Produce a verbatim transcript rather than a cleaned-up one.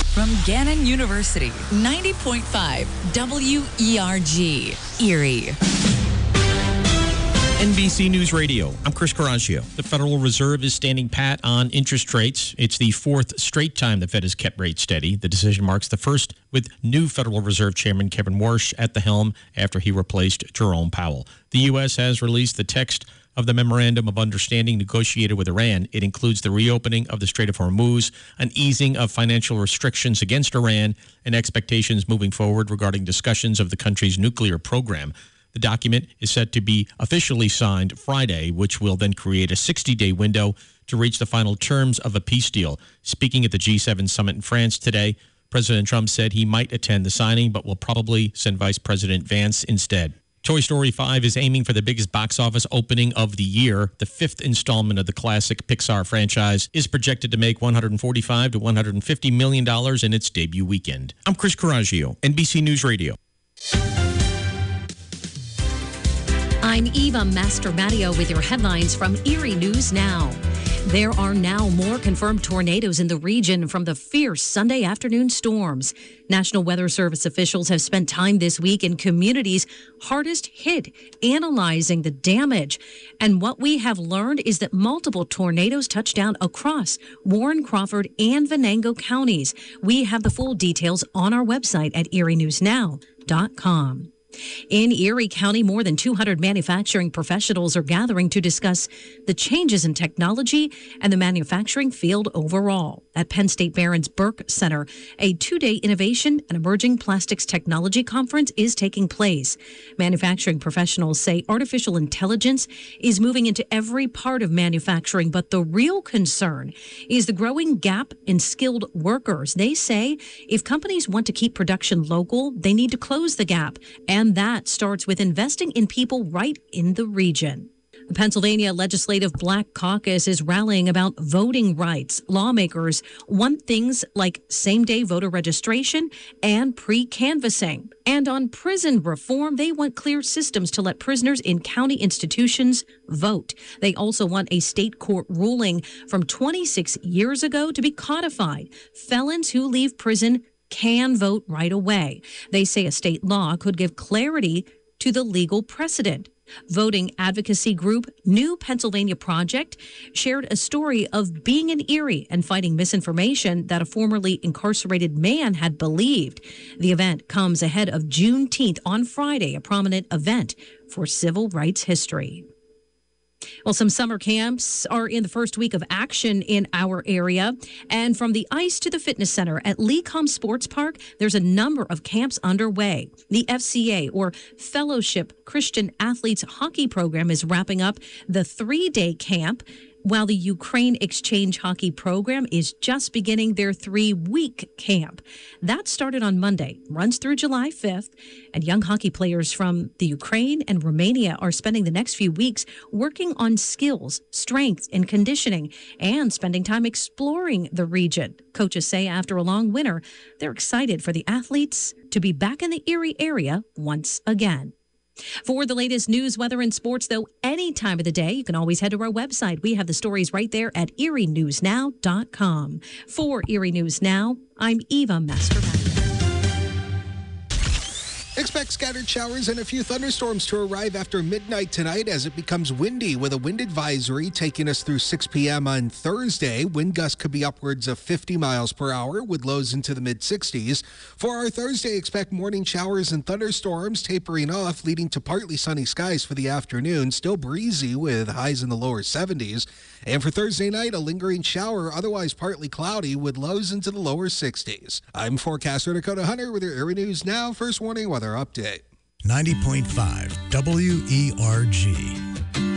From Gannon University, ninety point five W E R G, Erie. N B C News Radio. I'm Chris Coraggio. The Federal Reserve is standing pat on interest rates. It's the fourth straight time the Fed has kept rates steady. The decision marks the first with new Federal Reserve Chairman Kevin Warsh at the helm after he replaced Jerome Powell. The U S has released the text of the Memorandum of Understanding negotiated with Iran. It includes the reopening of the Strait of Hormuz, an easing of financial restrictions against Iran, and expectations moving forward regarding discussions of the country's nuclear program. The document is set to be officially signed Friday, which will then create a sixty-day window to reach the final terms of a peace deal. Speaking at the G seven summit in France today, President Trump said he might attend the signing, but will probably send Vice President Vance instead. Toy Story five is aiming for the biggest box office opening of the year. The fifth installment of the classic Pixar franchise is projected to make one hundred forty-five to one hundred fifty million dollars in its debut weekend. I'm Chris Coraggio, N B C News Radio. I'm Eva Mastromattio with your headlines from Erie News Now. There are now more confirmed tornadoes in the region from the fierce Sunday afternoon storms. National Weather Service officials have spent time this week in communities hardest hit, analyzing the damage. And what we have learned is that multiple tornadoes touched down across Warren, Crawford, and Venango counties. We have the full details on our website at erie news now dot com. In Erie County, more than two hundred manufacturing professionals are gathering to discuss the changes in technology and the manufacturing field overall. At Penn State Barron's Burke Center, a two-day innovation and emerging plastics technology conference is taking place. Manufacturing professionals say artificial intelligence is moving into every part of manufacturing, but the real concern is the growing gap in skilled workers. They say if companies want to keep production local, they need to close the gap. And that starts with investing in people right in the region. The Pennsylvania Legislative Black Caucus is rallying about voting rights. Lawmakers want things like same-day voter registration and pre-canvassing. And on prison reform, they want clear systems to let prisoners in county institutions vote. They also want a state court ruling from twenty-six years ago to be codified. Felons who leave prison can vote right away. They say a state law could give clarity to the legal precedent. Voting advocacy group New Pennsylvania Project shared a story of being in Erie and fighting misinformation that a formerly incarcerated man had believed. The event comes ahead of Juneteenth on Friday, a prominent event for civil rights history. Well, some summer camps are in the first week of action in our area. And from the ice to the fitness center at Lecom Sports Park, there's a number of camps underway. The F C A, or Fellowship Christian Athletes Hockey Program, is wrapping up the three-day camp, while the Ukraine Exchange Hockey Program is just beginning their three-week camp. That started on Monday, runs through July fifth, and young hockey players from the Ukraine and Romania are spending the next few weeks working on skills, strength, and conditioning, and spending time exploring the region. Coaches say after a long winter, they're excited for the athletes to be back in the Erie area once again. For the latest news, weather, and sports, though, any time of the day, you can always head to our website. We have the stories right there at erie news now dot com. For Erie News Now, I'm Eva Mastromattio. Expect scattered showers and a few thunderstorms to arrive after midnight tonight as it becomes windy, with a wind advisory taking us through six p.m. on Thursday. Wind gusts could be upwards of fifty miles per hour with lows into the mid-sixties. For our Thursday, expect morning showers and thunderstorms tapering off, leading to partly sunny skies for the afternoon. Still breezy with highs in the lower seventies. And for Thursday night, a lingering shower, otherwise partly cloudy with lows into the lower sixties. I'm forecaster Dakota Hunter with your Erie News Now First Warning Weather Update. ninety point five W E R G.